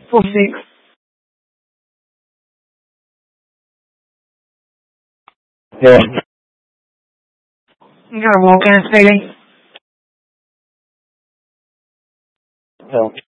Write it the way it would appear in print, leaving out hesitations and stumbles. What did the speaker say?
4-6. Yeah. You gotta walk in, Speedy. Hill.